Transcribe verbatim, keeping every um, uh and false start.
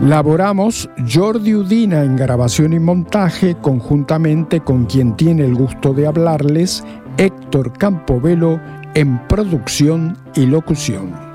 Laboramos Jordi Udina en grabación y montaje, conjuntamente con quien tiene el gusto de hablarles, Héctor Campobello, en producción y locución.